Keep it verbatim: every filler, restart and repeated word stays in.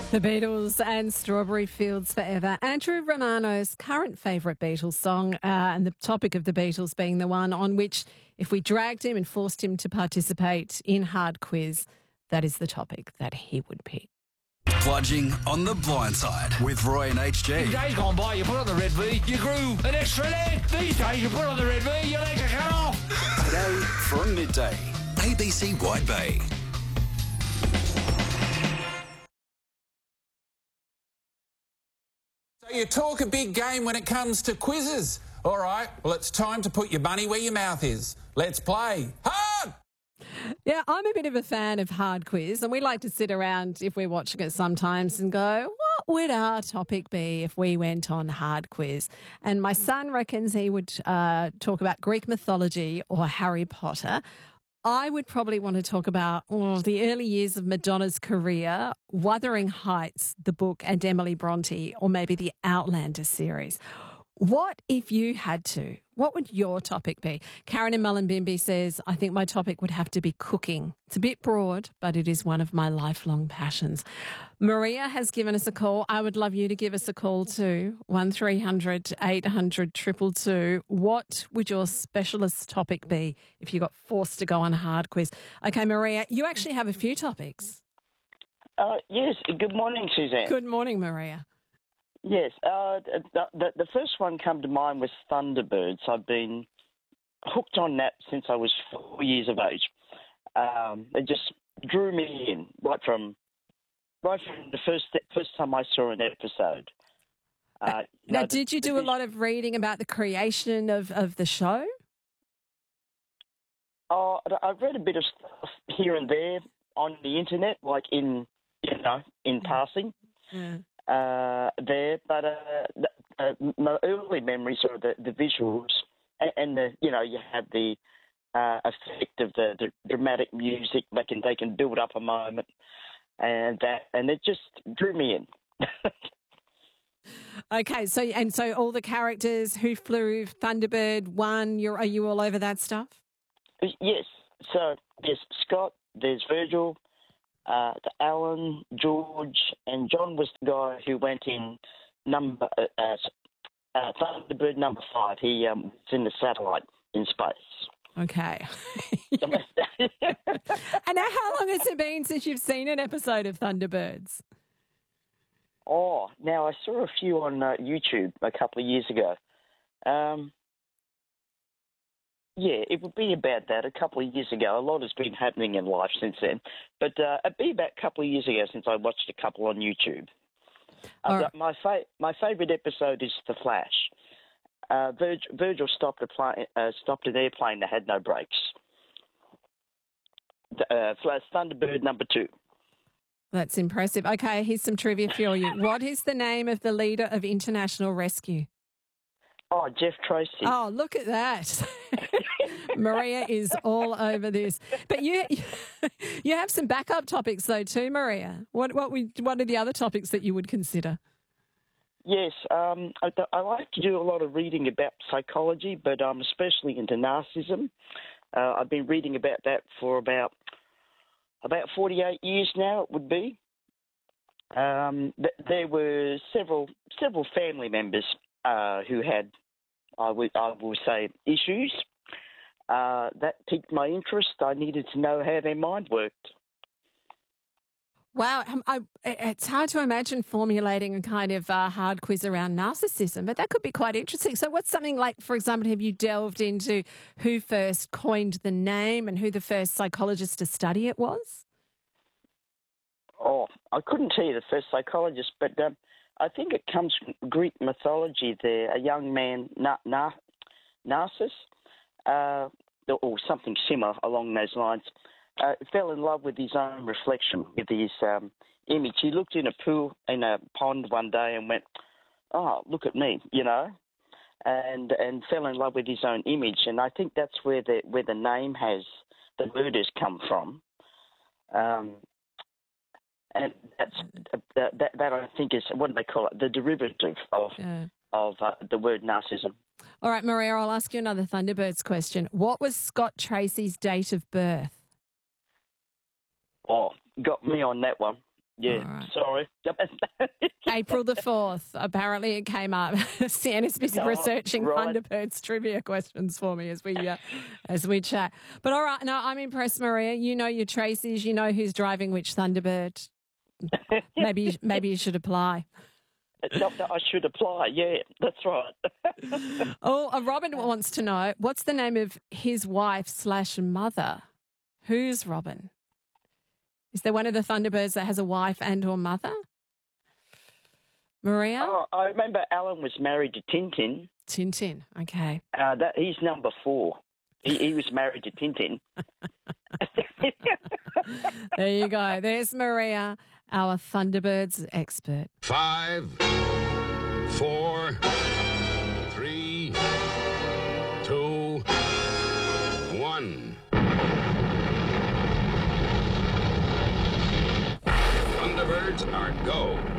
The Beatles and Strawberry Fields Forever. Andrew Romano's current favourite Beatles song, uh, and the topic of the Beatles being the one on which, if we dragged him and forced him to participate in Hard Quiz, that is the topic that he would pick. Bludging on the blind side with Roy and H G. In days gone by, you put on the red V, you grew an extra leg. These days, you put on the red V, your legs are cut off. Today from midday, A B C White Bay. So you talk a big game when it comes to quizzes. All right, well, it's time to put your money where your mouth is. Let's play Hard! Yeah, I'm a bit of a fan of Hard Quiz, and we like to sit around if we're watching it sometimes and go, what would our topic be if we went on Hard Quiz? And my son reckons he would uh, talk about Greek mythology or Harry Potter. I would probably want to talk about oh, the early years of Madonna's career, Wuthering Heights, the book, and Emily Bronte, or maybe the Outlander series. What if you had to? What would your topic be? Karen in Mullumbimby says, I think my topic would have to be cooking. It's a bit broad, but it is one of my lifelong passions. Maria has given us a call. I would love you to give us a call too. one three hundred eight hundred two two two. What would your specialist topic be if you got forced to go on a Hard Quiz? Okay, Maria, you actually have a few topics. Uh, yes. Good morning, Suzanne. Good morning, Maria. Yes. Uh, the, the, the first one come to mind was Thunderbirds. I've been hooked on that since I was four years of age. Um, it just drew me in right from right from the first first time I saw an episode. Uh, now, know, did the, you do the, a lot of reading about the creation of, of the show? Oh, I've read a bit of stuff here and there on the internet, like in you know in passing. Yeah. Uh, there, but uh, the, uh, my early memories are the, the visuals and, and the you know you have the uh, effect of the, the dramatic music. They can they can build up a moment, and that and it just drew me in. Okay, so and so all the characters who flew, Thunderbird one. You're are you all over that stuff? Yes. So there's Scott. There's Virgil. Uh, Alan, George, and John was the guy who went in number uh, uh, Thunderbird number five. He um, was in the satellite in space. Okay. And now, how long has it been since you've seen an episode of Thunderbirds? Oh, now I saw a few on uh, YouTube a couple of years ago. Um, Yeah, it would be about that a couple of years ago. A lot has been happening in life since then. But uh, it'd be about a couple of years ago since I watched a couple on YouTube. Uh, right. My fa- my favourite episode is The Flash. Uh, Virg- Virgil stopped a, pla- uh, stopped an airplane that had no brakes. The, uh, Flash Thunderbird number two. That's impressive. Okay, here's some trivia for you. What is the name of the leader of International Rescue? Oh, Jeff Tracy. Oh, look at that. Maria is all over this. But you you have some backup topics though too, Maria. What what we what are the other topics that you would consider? Yes, um, I, I like to do a lot of reading about psychology, but I'm especially into narcissism. Uh, I've been reading about that for about about forty-eight years now. It would be. Um, th- there were several several family members uh, who had, I would I will say, issues. Uh, that piqued my interest. I needed to know how their mind worked. Wow, um, I, it's hard to imagine formulating a kind of uh, hard quiz around narcissism, but that could be quite interesting. So what's something like, for example, have you delved into who first coined the name and who the first psychologist to study it was? Oh, I couldn't tell you the first psychologist, but um, I think it comes from Greek mythology there. A young man, Na- Na- Narcissus, uh, or something similar along those lines, uh, fell in love with his own reflection, with his um, image. He looked in a pool, in a pond one day and went, oh, look at me, you know, and and fell in love with his own image. And I think that's where the where the name has, the word has come from. Um, and that's that, that, that I think is, what do they call it, the derivative of, Yeah. of uh, the word narcissism. All right, Maria, I'll ask you another Thunderbirds question. What was Scott Tracy's date of birth? Oh, got me on that one. Yeah, All right. sorry. April the fourth. Apparently it came up. Sienna's busy Oh, researching right. Thunderbirds trivia questions for me as we uh, as we chat. But all right, no, I'm impressed, Maria. You know your Tracy's. You know who's driving which Thunderbird. Maybe maybe you should apply. Not that I should apply. Yeah, that's right. Oh, uh, Robin wants to know, what's the name of his wife slash mother? Who's Robin? Is there one of the Thunderbirds that has a wife and or mother? Maria? Oh, I remember Alan was married to Tintin. Tintin, okay. Uh, that he's number four. He, he was married to Tintin. There you go. There's Maria, our Thunderbirds expert. Five, four, three, two, one. Thunderbirds are go.